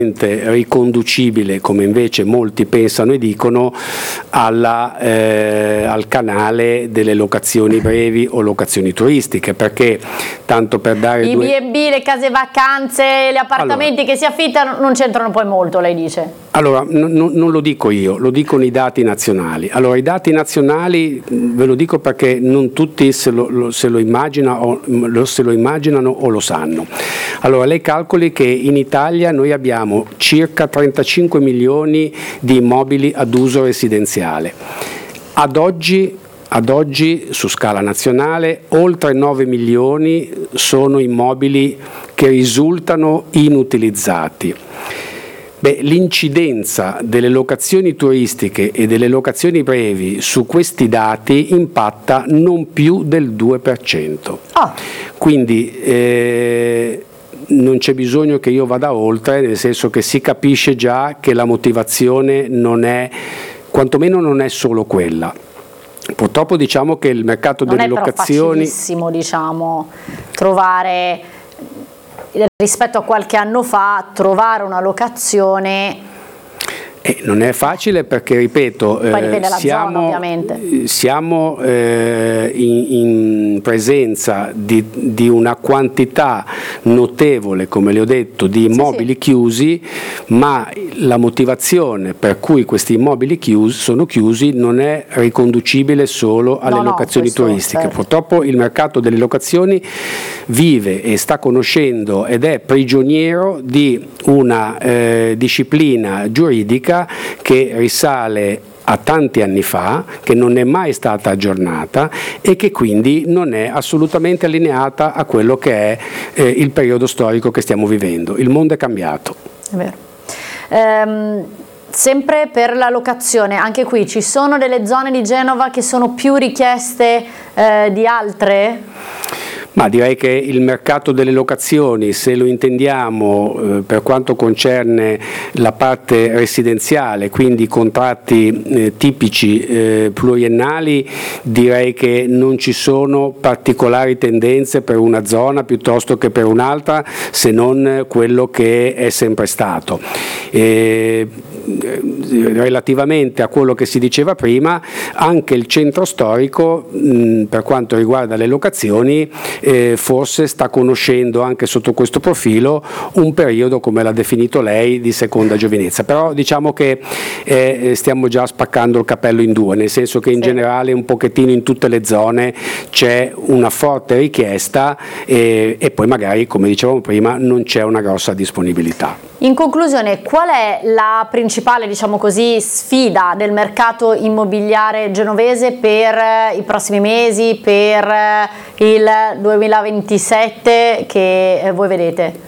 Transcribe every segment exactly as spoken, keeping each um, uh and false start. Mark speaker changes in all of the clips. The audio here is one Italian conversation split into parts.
Speaker 1: riconducibile, come invece molti pensano e dicono, alla, eh, al canale delle locazioni brevi o locazioni turistiche, perché tanto per dare
Speaker 2: i
Speaker 1: due...
Speaker 2: B e B, le case vacanze, gli appartamenti allora, che si affittano non c'entrano poi molto, lei dice?
Speaker 1: Allora, n- non lo dico io, lo dicono i dati nazionali. Allora, i dati nazionali ve lo dico perché non tutti se lo, lo, se lo, immagina o, lo, se lo immaginano o lo sanno. Allora, lei calcoli che in Italia noi abbiamo circa trentacinque milioni di immobili ad uso residenziale. Ad oggi, ad oggi, su scala nazionale, oltre nove milioni sono immobili che risultano inutilizzati. Beh, l'incidenza delle locazioni turistiche e delle locazioni brevi su questi dati impatta non più del due per cento. Oh. Quindi eh, non c'è bisogno che io vada oltre, nel senso che si capisce già che la motivazione non è, quantomeno non è solo quella. Purtroppo diciamo che il mercato
Speaker 2: non
Speaker 1: delle
Speaker 2: è
Speaker 1: locazioni...
Speaker 2: Non è facilissimo, diciamo, trovare... rispetto a qualche anno fa, trovare una locazione...
Speaker 1: Eh, non è facile perché, ripeto, eh, siamo,
Speaker 2: zona,
Speaker 1: siamo eh, in, in presenza di, di una quantità notevole, come le ho detto, di immobili sì, sì. chiusi, ma la motivazione per cui questi immobili chiusi, sono chiusi non è riconducibile solo alle no, locazioni no, turistiche. Certo. Purtroppo il mercato delle locazioni vive e sta conoscendo ed è prigioniero di una eh, disciplina giuridica che risale a tanti anni fa, che non è mai stata aggiornata e che quindi non è assolutamente allineata a quello che è eh, il periodo storico che stiamo vivendo. Il mondo è cambiato.
Speaker 2: È vero. Ehm, sempre per la locazione, anche qui ci sono delle zone di Genova che sono più richieste eh, di altre?
Speaker 1: Ma direi che il mercato delle locazioni, se lo intendiamo eh, per quanto concerne la parte residenziale, quindi contratti eh, tipici eh, pluriennali, direi che non ci sono particolari tendenze per una zona piuttosto che per un'altra, se non quello che è sempre stato. E, relativamente a quello che si diceva prima, anche il centro storico mh, per quanto riguarda le locazioni eh, forse sta conoscendo anche sotto questo profilo un periodo, come l'ha definito lei, di seconda giovinezza, però diciamo che eh, stiamo già spaccando il cappello in due, nel senso che in sì. generale un pochettino in tutte le zone c'è una forte richiesta e, e poi magari, come dicevamo prima, non c'è una grossa disponibilità.
Speaker 2: In conclusione, qual è la principale, diciamo così, sfida del mercato immobiliare genovese per i prossimi mesi, per il duemilaventisette che voi vedete?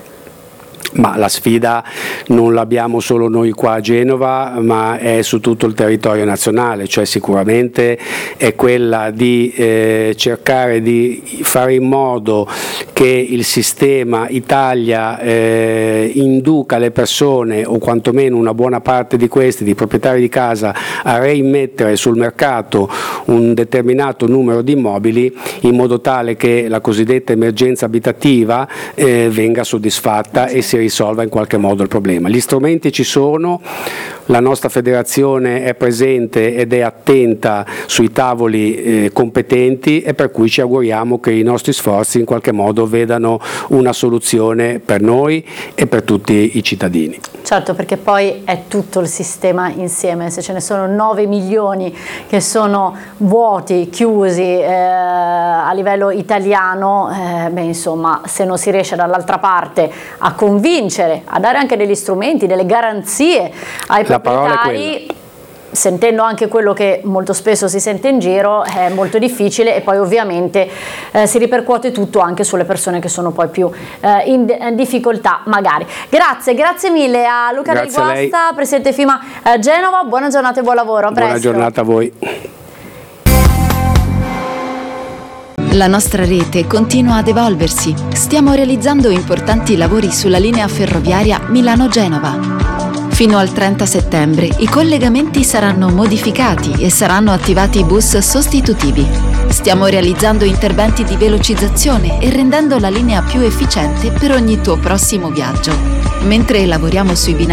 Speaker 1: Ma la sfida non l'abbiamo solo noi qua a Genova, ma è su tutto il territorio nazionale, cioè sicuramente è quella di eh, cercare di fare in modo che il sistema Italia eh, induca le persone, o quantomeno una buona parte di questi, di proprietari di casa, a reimmettere sul mercato un determinato numero di immobili, in modo tale che la cosiddetta emergenza abitativa eh, venga soddisfatta e si risolva in qualche modo il problema. Gli strumenti ci sono, la nostra federazione è presente ed è attenta sui tavoli eh, competenti, e per cui ci auguriamo che i nostri sforzi in qualche modo vedano una soluzione per noi e per tutti i cittadini.
Speaker 2: Certo, perché poi è tutto il sistema insieme, se ce ne sono nove milioni che sono vuoti, chiusi eh, a livello italiano, eh, beh, insomma, se non si riesce dall'altra parte a convincere, a dare anche degli strumenti, delle garanzie ai proprietari, sentendo anche quello che molto spesso si sente in giro, è molto difficile, e poi ovviamente eh, si ripercuote tutto anche sulle persone che sono poi più eh, in, in difficoltà magari. Grazie, grazie mille a Luca Del Guasta, presidente FIMA eh, Genova, buona giornata e buon lavoro, a presto.
Speaker 1: Buona giornata a voi.
Speaker 3: La nostra rete continua ad evolversi. Stiamo realizzando importanti lavori sulla linea ferroviaria Milano-Genova. Fino al trenta settembre i collegamenti saranno modificati e saranno attivati bus sostitutivi. Stiamo realizzando interventi di velocizzazione e rendendo la linea più efficiente per ogni tuo prossimo viaggio. Mentre lavoriamo sui binari